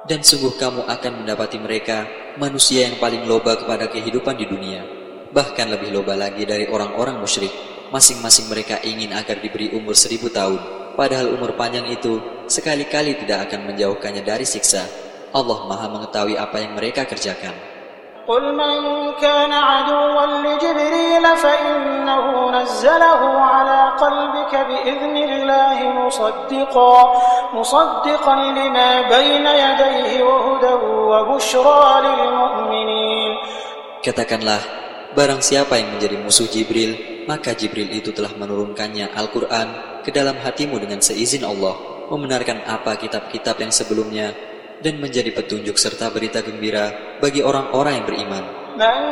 Dan sungguh kamu akan mendapati mereka manusia yang paling loba kepada kehidupan di dunia, bahkan lebih loba lagi dari orang-orang musyrik. Masing-masing mereka ingin agar diberi umur 1000 tahun, padahal umur panjang itu sekali-kali tidak akan menjauhkannya dari siksa. Allah Maha mengetahui apa yang mereka kerjakan. قل من كان عدوا لجبريل فإنه نزله على قلبك بإذن الله مصدقا لما بين يديه وهدى وبشرى للمؤمنين. Katakanlah, barang siapa yang menjadi musuh Jibril, maka Jibril itu telah menurunkannya Al-Quran ke dalam hatimu dengan seizin Allah, membenarkan apa kitab-kitab yang sebelumnya, dan menjadi petunjuk serta berita gembira bagi orang-orang yang beriman.